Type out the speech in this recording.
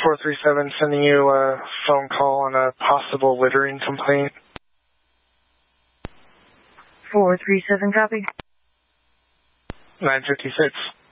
437 sending you a phone call on a possible littering complaint. 437, copy. 956.